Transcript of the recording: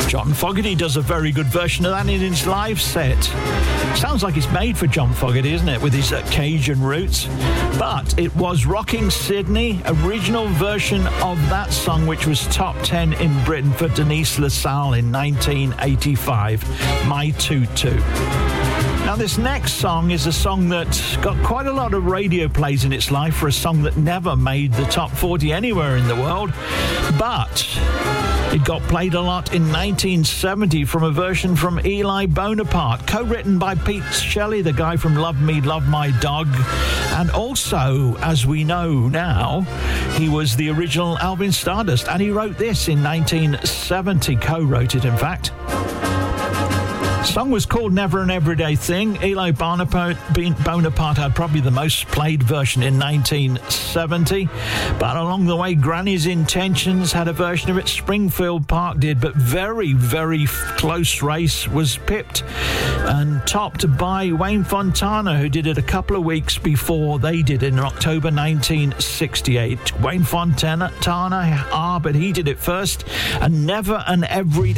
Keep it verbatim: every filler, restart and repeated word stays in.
John Fogerty does a very good version of that in his live set. Sounds like it's made for John Fogerty, isn't it, with his uh, Cajun roots? But it was Rocking Sydney, original version of that song, which was top ten in Britain for Denise LaSalle in nineteen eighty-five, My Tutu. Now, this next song is a song that got quite a lot of radio plays in its life for a song that never made the top forty anywhere in the world, but it got played a lot in nineteen seventy from a version from Eli Bonaparte, co-written by Pete Shelley, the guy from Love Me, Love My Dog. And also, as we know now, he was the original Alvin Stardust, and he wrote this in nineteen seventy, co-wrote it, in fact. The song was called Never an Everyday Thing. Eli Bonaparte, Bonaparte had probably the most played version in nineteen seventy. But along the way, Granny's Intentions had a version of it. Springfield Park did, but very, very close race was pipped and topped by Wayne Fontana, who did it a couple of weeks before they did it in October nineteen sixty-eight. Wayne Fontana, ah, but he did it first. And Never an Everyday